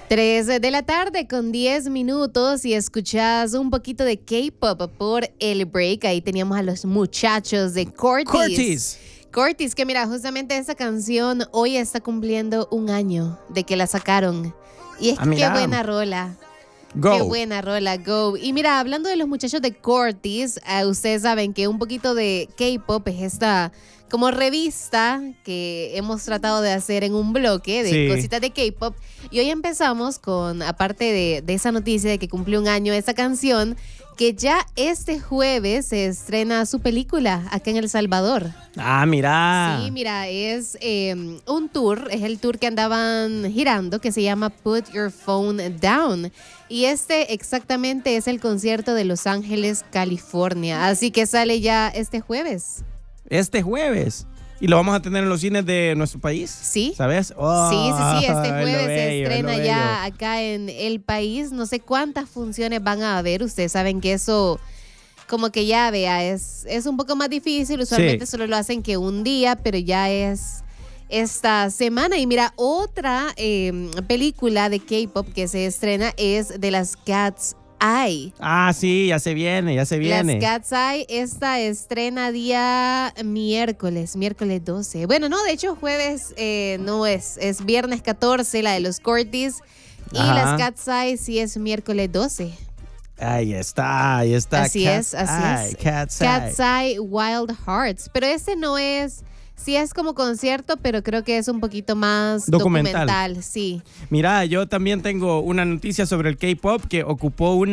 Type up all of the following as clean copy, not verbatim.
3 de la tarde con 10 minutos y escuchas un poquito de K-pop por el break. Ahí teníamos a los muchachos de Cortis. Cortis, que mira, justamente esa canción hoy está cumpliendo un año de que la sacaron. Y es que qué buena rola. Go. Qué buena rola, Go. Y mira, hablando de los muchachos de Cortis, ustedes saben que un poquito de K-pop es esta como revista que hemos tratado de hacer en un bloque de cositas de K-pop. Y hoy empezamos con, aparte de esa noticia de que cumplió un año esa canción, que ya este jueves se estrena su película acá en El Salvador. Ah, mira. Sí, mira, es un tour, es el tour que andaban girando, que se llama Put Your Phone Down. Y este exactamente es el concierto de Los Ángeles, California. Así que sale ya este jueves. Este jueves. ¿Y lo vamos a tener en los cines de nuestro país? Sí. ¿Sabes? Oh, sí. Este jueves se estrena ya acá en el país. No sé cuántas funciones van a haber. Ustedes saben que eso, como que ya vea, es un poco más difícil. Usualmente solo lo hacen que un día, pero ya es esta semana. Y mira, otra película de K-pop que se estrena es de las Cat's Eye. Ah, sí, ya se viene. Las Cat's Eye, esta estrena día miércoles 12. Bueno, no, de hecho jueves no es viernes 14 la de los Cortis. Y las Cat's Eye sí es miércoles 12. Ahí está. Así es. Cat's Eye Wild Hearts. Pero ese no es... Sí es como concierto, pero creo que es un poquito más documental, sí. Mira, yo también tengo una noticia sobre el K-pop que ocupó un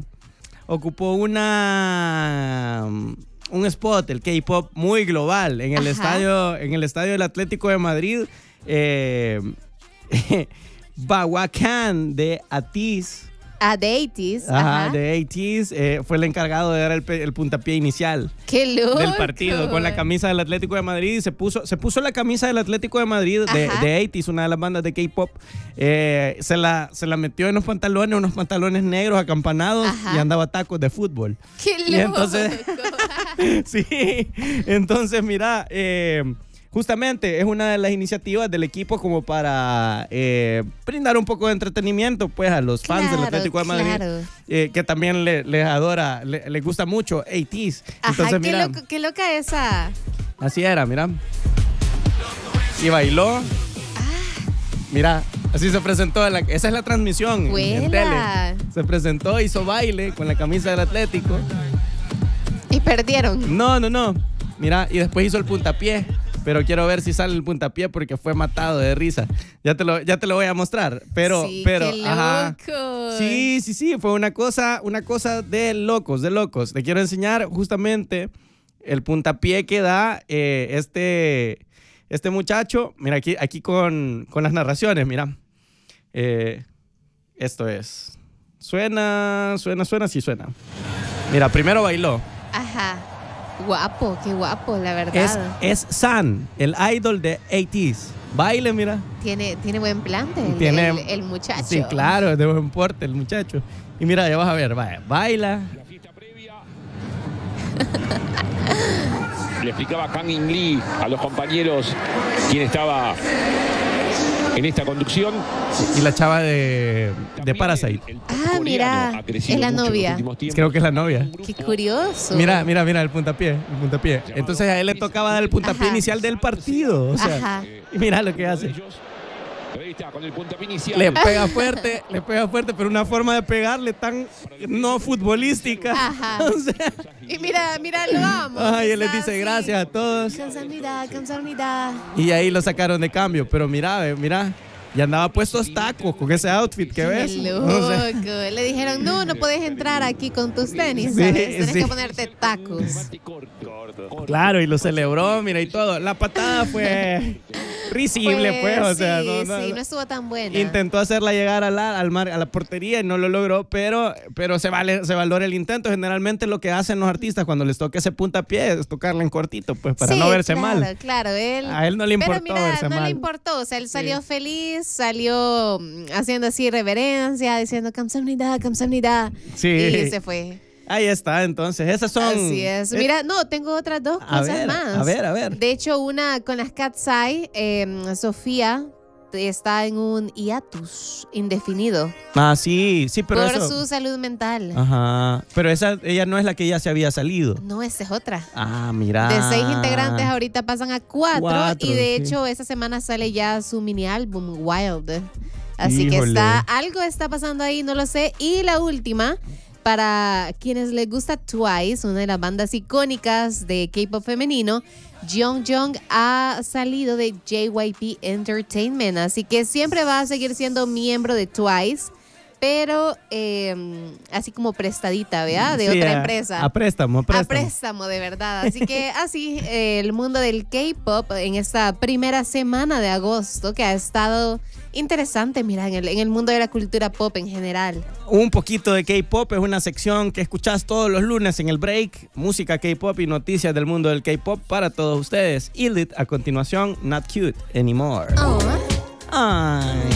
spot, el K-pop muy global en el estadio del Atlético de Madrid. Bahuacán de Atiz. De ATEEZ. De ATEEZ fue el encargado de dar el puntapié inicial. ¡Qué loco! Del partido con la camisa del Atlético de Madrid. Se puso la camisa del Atlético de Madrid de ATEEZ, una de las bandas de K-pop. Se la metió en unos pantalones negros acampanados y andaba tacos de fútbol. ¡Qué loco! Y entonces, entonces mira, justamente es una de las iniciativas del equipo como para brindar un poco de entretenimiento pues a los fans del Atlético de Madrid, que también les gusta mucho ATEEZ. Entonces, mira, qué loca esa. Así era, mira. Y bailó. Mira, así se presentó. Esa es la transmisión en tele. Se presentó, hizo baile con la camisa del Atlético. ¿Y perdieron? No. Mira, y después hizo el puntapié. Pero quiero ver si sale el puntapié porque fue matado de risa. Ya te lo voy a mostrar. Pero, qué loco. Sí, fue una cosa de locos. Te quiero enseñar justamente el puntapié que da este muchacho. Mira, aquí con las narraciones, mira. Esto es. Suena, sí suena. Mira, primero bailó. Ajá. Guapo, qué guapo, la verdad. Es San, el idol de ATEEZ. Baile, mira. Tiene buen plante el muchacho. Sí, claro, es de buen porte el muchacho. Y mira, ya vas a ver, baila. La fiesta previa. Le explicaba Kang In Lee a los compañeros quién estaba en esta conducción. Y la chava de Parasite. Mira, es la novia. Creo que es la novia. Qué curioso. Mira el puntapié. Entonces a él le tocaba dar el puntapié inicial del partido. O sea, y mira lo que hace. Con el puntapié inicial. Le pega fuerte, pero una forma de pegarle tan no futbolística. O sea, y mira, lo amo. Y él les dice gracias a todos. Kamsahamnida. Y ahí lo sacaron de cambio. Pero mira. Y andaba puestos tacos con ese outfit que ves. ¡Qué loco! Le dijeron, no puedes entrar aquí con tus tenis, ¿sabes? Tienes que ponerte tacos. Claro, y lo celebró, mira, y todo. La patada fue risible, pues. O sea, no estuvo tan buena. Intentó hacerla llegar a la portería y no lo logró, pero se valora el intento. Generalmente lo que hacen los artistas cuando les toca ese puntapié es tocarla en cortito, pues, para no verse mal. Claro, a él no le importó verse mal. No le importó, o sea, él salió feliz. Salió haciendo así reverencia, diciendo Kamsahamnida. Sí. Y se fue. Ahí está, entonces, esas son... Así es. Mira, tengo otras dos cosas más. A ver. De hecho, una con las Cat's Eye, Sofía está en un hiatus indefinido. Ah, sí, pero por eso... su salud mental. Ajá, pero ella no es la que ya se había salido. No, esa es otra. Ah, mira. De 6 integrantes ahorita pasan a 4 y de sí. hecho esta semana sale ya su mini álbum Wild. Así Híjole. que algo está pasando ahí, no lo sé. Y la última, para quienes les gusta Twice, una de las bandas icónicas de K-pop femenino, Jung ha salido de JYP Entertainment, así que siempre va a seguir siendo miembro de Twice, pero así como prestadita, ¿verdad? De otra empresa. A préstamo. A préstamo, de verdad. Así que así el mundo del K-pop en esta primera semana de agosto, que ha estado interesante, mira, en el mundo de la cultura pop en general. Un poquito de K-pop es una sección que escuchás todos los lunes en el break. Música K-pop y noticias del mundo del K-pop para todos ustedes. Y a continuación, Not Cute Anymore. Oh. Ay.